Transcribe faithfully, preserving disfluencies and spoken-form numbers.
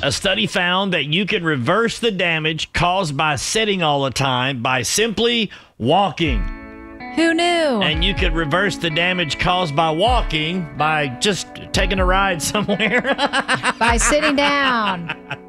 A study found that you can reverse the damage caused by sitting all the time by simply walking. Who knew? And you could reverse the damage caused by walking by just taking a ride somewhere. By sitting down.